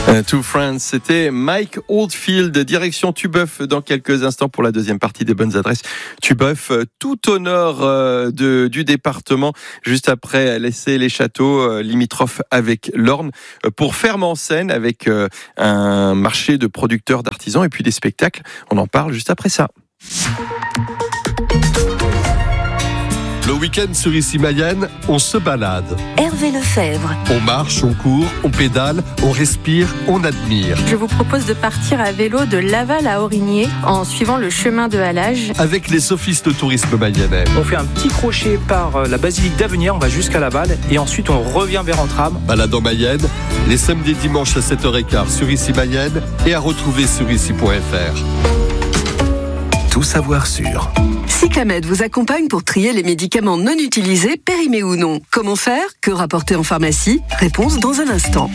To France, c'était Mike Oldfield, direction Tubeuf dans quelques instants pour la deuxième partie des bonnes adresses. Tubeuf, tout au nord du département, juste après L'Essay-les-Châteaux, limitrophe avec l'Orne, pour Ferme-en-Seine avec un marché de producteurs, d'artisans et puis des spectacles. On en parle juste après ça. Le week-end sur Issy-Mayenne, on se balade. Hervé Lefebvre. On marche, on court, on pédale, on respire, on admire. Je vous propose de partir à vélo de Laval à Aurigné en suivant le chemin de halage. Avec les offices de tourisme mayennais. On fait un petit crochet par la basilique d'Avenières, on va jusqu'à Laval et ensuite on revient vers Entrammes. Balade en Mayenne, les samedis et dimanches à 7h15 sur Issy-Mayenne et à retrouver sur issy.fr. Tout savoir sur. Cyclamed vous accompagne pour trier les médicaments non utilisés, périmés ou non. Comment faire? Que rapporter en pharmacie? Réponse dans un instant.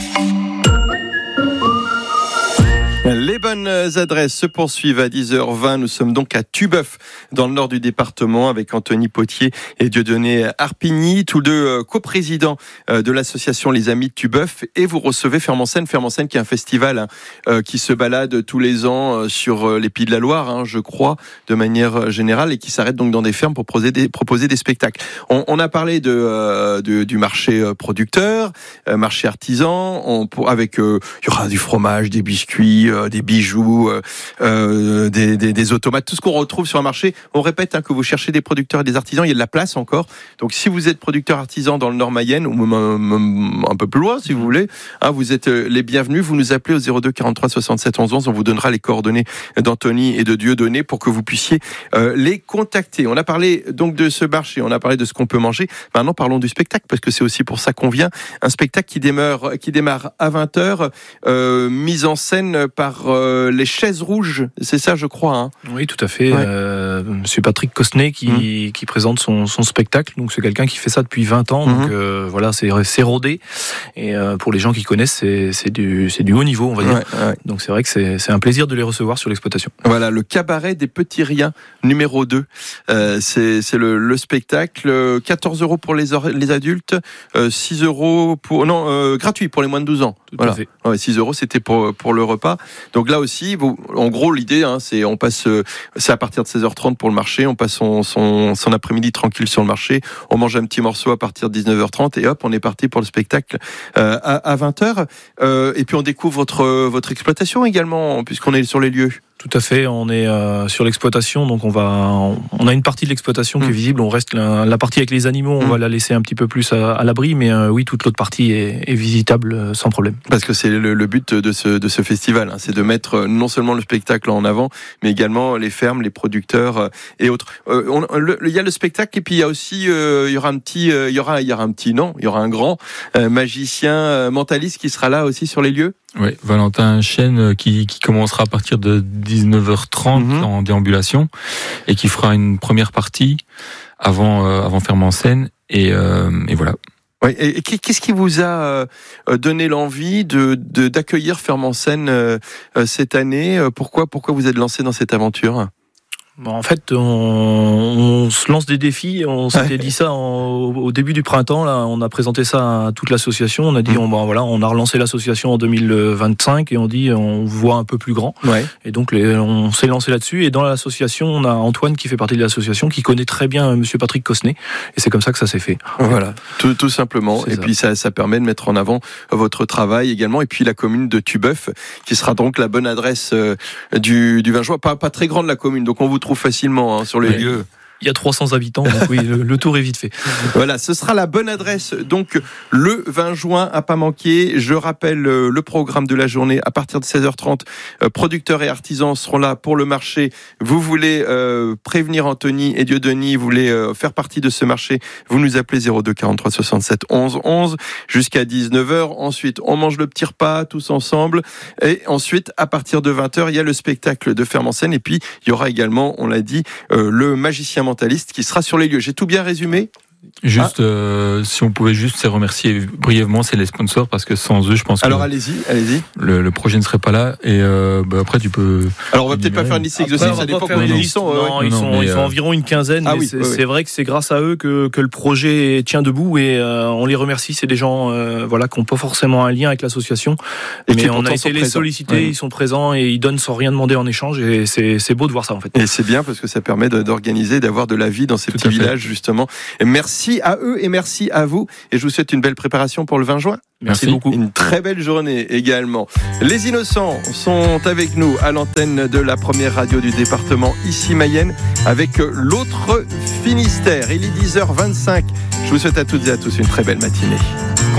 Les bonnes adresses se poursuivent à 10h20. Nous sommes donc à Tubeuf, dans le nord du département, avec Anthony Potier et Dieudonné Arpigny, tous deux coprésidents de l'association Les Amis de Tubeuf. Et vous recevez Ferme-en-Seine. Ferme-en-Seine qui est un festival qui se balade tous les ans sur les Pays de la Loire, je crois, de manière générale, et qui s'arrête donc dans des fermes pour proposer des spectacles. On a parlé du marché producteur, marché artisan, avec il y aura du fromage, des biscuits, des bijoux, des automates, tout ce qu'on retrouve sur un marché. On répète que vous cherchez des producteurs et des artisans, il y a de la place encore. Donc si vous êtes producteur artisan dans le Nord Mayenne, ou même un peu plus loin si vous voulez, vous êtes les bienvenus. Vous nous appelez au 02 43 67 11 11. On vous donnera les coordonnées d'Anthony et de Dieudonné pour que vous puissiez les contacter. On a parlé donc de ce marché, on a parlé de ce qu'on peut manger. Maintenant parlons du spectacle, parce que c'est aussi pour ça qu'on vient. Un spectacle qui démarre à 20h, mise en scène par les Chaises Rouges, c'est ça je crois. Oui, tout à fait. Ouais. Monsieur Patrick Cosnet qui présente son spectacle. Donc c'est quelqu'un qui fait ça depuis 20 ans. Donc voilà, c'est rodé. Et pour les gens qui connaissent, c'est du haut niveau, on va dire. Ouais. Donc c'est vrai que c'est un plaisir de les recevoir sur l'exploitation. Voilà, le cabaret des petits riens numéro 2. C'est le spectacle. 14 € pour les adultes, 6 € gratuit pour les moins de 12 ans. Tout à fait. Ouais, 6 € c'était pour le repas. Donc là aussi, en gros, l'idée, c'est on passe, c'est à partir de 16h30 pour le marché. On passe son après-midi tranquille sur le marché. On mange un petit morceau à partir de 19h30 et hop, on est parti pour le spectacle à 20h. Et puis on découvre votre exploitation également, puisqu'on est sur les lieux. Tout à fait, on est sur l'exploitation, donc on a une partie de l'exploitation qui est visible. On reste la partie avec les animaux, on va la laisser un petit peu plus à l'abri, mais oui, toute l'autre partie est visitable sans problème. Parce que c'est le but de ce festival, c'est de mettre non seulement le spectacle en avant, mais également les fermes, les producteurs et autres. Il y a le spectacle et puis il y a aussi il y aura un grand magicien mentaliste qui sera là aussi sur les lieux. Oui, Valentin Chêne qui commencera à partir de 19h30 en déambulation et qui fera une première partie avant Ferme-en-Seine et voilà. Ouais, et qu'est-ce qui vous a donné l'envie d'accueillir Ferme-en-Seine cette année? Pourquoi vous êtes lancé dans cette aventure? Bon, en fait, on se lance des défis. On s'était dit ça au début du printemps. Là, on a présenté ça à toute l'association. On a dit, on a relancé l'association en 2025 et on voit un peu plus grand. Ouais. Et donc, on s'est lancé là-dessus. Et dans l'association, on a Antoine qui fait partie de l'association, qui connaît très bien Monsieur Patrick Cosnet. Et c'est comme ça que ça s'est fait. Voilà, tout simplement. Et puis ça permet de mettre en avant votre travail également. Et puis la commune de Tubeuf, qui sera donc la bonne adresse du 20 juin. Pas très grande la commune, donc on vous trouve facilement sur les lieux. Il y a 300 habitants, donc oui, le tour est vite fait. Voilà, ce sera la bonne adresse. Donc, le 20 juin, à pas manquer. Je rappelle le programme de la journée. À partir de 16h30, producteurs et artisans seront là pour le marché. Vous voulez prévenir Anthony et Dieudonné, vous voulez faire partie de ce marché, vous nous appelez 02 43 67 11 11 jusqu'à 19h. Ensuite, on mange le petit repas tous ensemble. Et ensuite, à partir de 20h, il y a le spectacle de Ferme-en-Seine. Et puis, il y aura également, on l'a dit, le magicien mentaliste qui sera sur les lieux. J'ai tout bien résumé ? Juste, si on pouvait juste les remercier brièvement, c'est les sponsors, parce que sans eux, je pense que... Alors allez-y. Le projet ne serait pas là, et après tu peux... Alors on va peut-être pas faire une liste exhaustive, ça dépend combien ils sont. Non, ils sont environ une quinzaine, mais c'est vrai que c'est grâce à eux que le projet tient debout, et on les remercie. C'est des gens qui n'ont pas forcément un lien avec l'association, mais on a été les solliciter, ils sont présents et ils donnent sans rien demander en échange, et c'est beau de voir ça en fait. Et c'est bien parce que ça permet d'organiser, d'avoir de la vie dans ces petits villages justement. Et merci à eux et merci à vous, et je vous souhaite une belle préparation pour le 20 juin. Merci beaucoup. Une très belle journée également. Les Innocents sont avec nous à l'antenne de la première radio du département, ici Mayenne, avec l'autre Finistère. Il est 10h25. Je vous souhaite à toutes et à tous une très belle matinée.